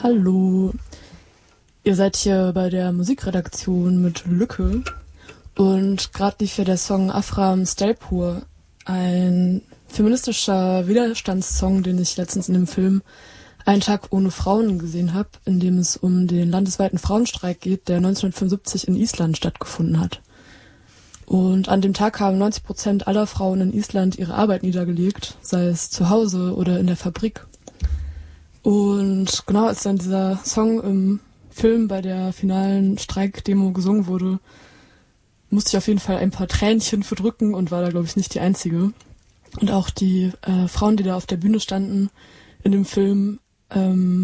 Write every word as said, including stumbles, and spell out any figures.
Hallo, ihr seid hier bei der Musikredaktion mit Lücke und gerade lief ja der Song Afram Stelpur, ein feministischer Widerstandssong, den ich letztens in dem Film Einen Tag ohne Frauen gesehen habe, in dem es um den landesweiten Frauenstreik geht, der neunzehnhundertfünfundsiebzig in Island stattgefunden hat. Und an dem Tag haben neunzig Prozent aller Frauen in Island ihre Arbeit niedergelegt, sei es zu Hause oder in der Fabrik. Und genau als dann dieser Song im Film bei der finalen Streikdemo gesungen wurde, musste ich auf jeden Fall ein paar Tränchen verdrücken und war da, glaube ich, nicht die Einzige. Und auch die äh, Frauen, die da auf der Bühne standen in dem Film, ähm,